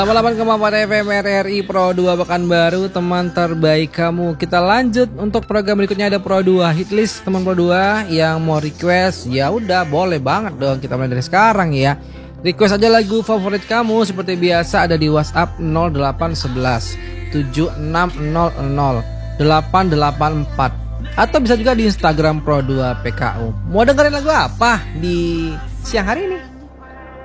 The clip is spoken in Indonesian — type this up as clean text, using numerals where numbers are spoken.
88 kemampuan FM RRI Pro 2 Pekanbaru, teman terbaik kamu. Kita lanjut untuk program berikutnya, ada Pro 2 Hitlist. Teman Pro 2 yang mau request, ya udah boleh banget dong, kita mulai dari sekarang ya. Request aja lagu favorit kamu seperti biasa, ada di WhatsApp 0811 7600 884 atau bisa juga di Instagram Pro 2 PKU. Mau dengerin lagu apa di siang hari ini?